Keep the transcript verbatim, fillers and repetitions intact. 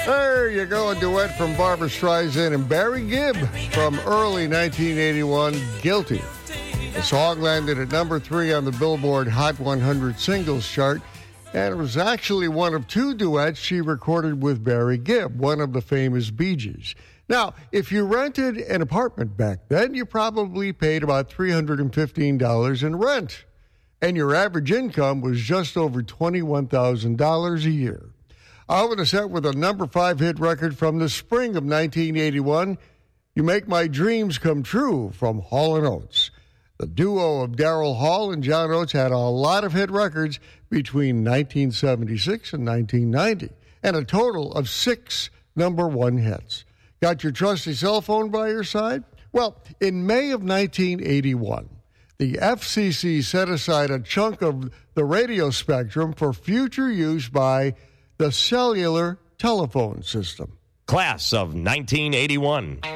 There you go, a duet from Barbra Streisand and Barry Gibb from early nineteen eighty-one, Guilty. The song landed at number three on the Billboard Hot one hundred singles chart, and it was actually one of two duets she recorded with Barry Gibb, one of the famous Bee Gees. Now, if you rented an apartment back then, you probably paid about three hundred fifteen dollars in rent, and your average income was just over twenty-one thousand dollars a year. I open a set with a number five hit record from the spring of nineteen eighty-one, You Make My Dreams Come True from Hall and Oates. The duo of Daryl Hall and John Oates had a lot of hit records between nineteen seventy-six and nineteen ninety, and a total of six number one hits. Got your trusty cell phone by your side? Well, in May of nineteen eighty-one, the F C C set aside a chunk of the radio spectrum for future use by the cellular telephone system. Class of nineteen eighty-one.